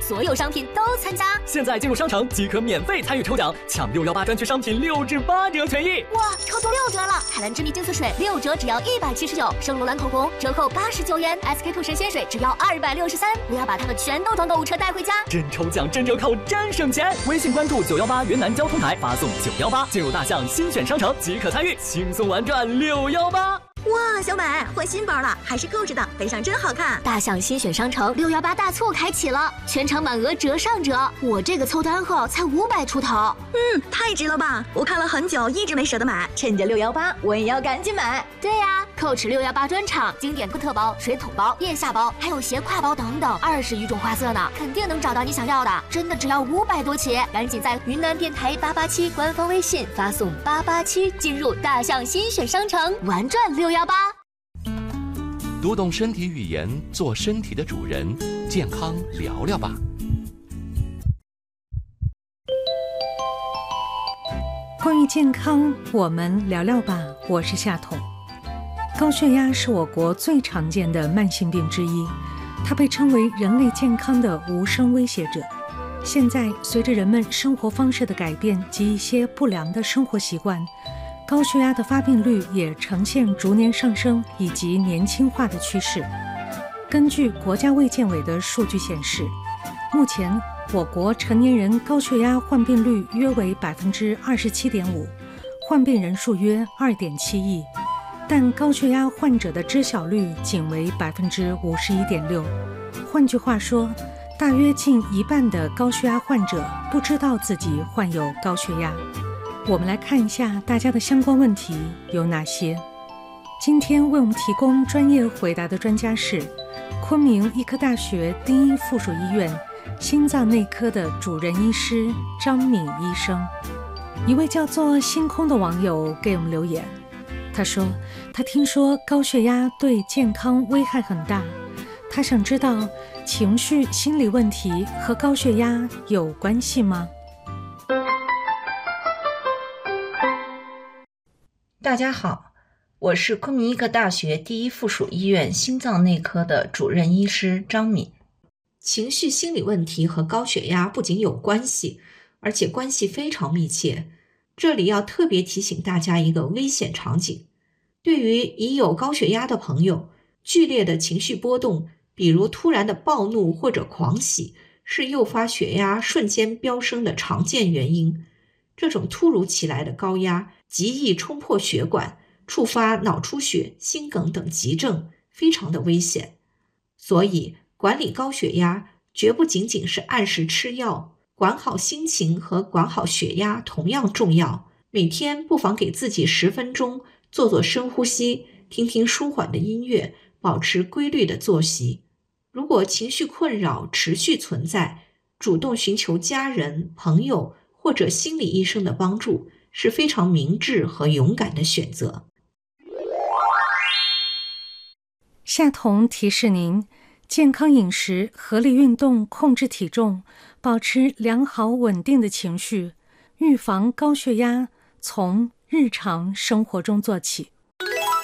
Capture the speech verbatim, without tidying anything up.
所有商品都参加。 现在进入商城即可免费参与抽奖，抢六一八专区商品六至八折权益。 哇，超出六折了！海蓝之谜净色水六折只要一百七十九，圣罗兰口红折扣八十九元 ，S K two 神仙水只要二百六十三。不要把它们全都装购物车带回家， 真抽奖真折扣真省钱！微信关注九一八云南交通台，发送九一八进入大象新选商城即可参与，轻松玩转六一八。 哇，小美换新包了，还是购置的，背上真好看。 大象新选商城六一八大促开启了，全场满额折上折，我这个凑单后才五百出头。 嗯，太值了吧！我看了很久，一直没舍得买，趁着六一八，我也要赶紧买。 对呀、啊，蔻驰六一八专场，经典特包、水桶包、腋下包，还有斜挎包等等，二十余种花色呢，肯定能找到你想要的。真的只要五百多起，赶紧在云南电台八八七官方微信发送八八七，进入大象新选商城，玩转六一八。 读懂身体语言，做身体的主人，健康聊聊吧。 关于健康，我们聊聊吧。我是夏彤。高血压是我国最常见的慢性病之一，它被称为人类健康的无声威胁者。现在，随着人们生活方式的改变及一些不良的生活习惯，高血压的发病率也呈现逐年上升以及年轻化的趋势。根据国家卫健委的数据显示，目前我国成年人高血压患病率约为百分之二十七点五，患病人数约二点七亿，但高血压患者的知晓率仅为百分之五十一点六。换句话说，大约近一半的高血压患者不知道自己患有高血压。我们来看一下大家的相关问题有哪些。今天为我们提供专业回答的专家是昆明医科大学第一附属医院心脏内科的主任医师张敏医生。一位叫做星空的网友给我们留言，他说他听说高血压对健康危害很大，他想知道情绪心理问题和高血压有关系吗？ 大家好，我是昆明医科大学第一附属医院心脏内科的主任医师张敏。情绪心理问题和高血压不仅有关系，而且关系非常密切。这里要特别提醒大家一个危险场景。对于已有高血压的朋友，剧烈的情绪波动，比如突然的暴怒或者狂喜，是诱发血压瞬间飙升的常见原因。这种突如其来的高压极易冲破血管，触发脑出血、心梗等急症，非常的危险。所以管理高血压绝不仅仅是按时吃药，管好心情和管好血压同样重要。每天不妨给自己十分钟做做深呼吸，听听舒缓的音乐，保持规律的作息。如果情绪困扰持续存在，主动寻求家人、朋友或者心理医生的帮助是非常明智和勇敢的选择。 夏彤提示您，健康饮食、合理运动、控制体重，保持良好稳定的情绪，预防高血压，从日常生活中做起。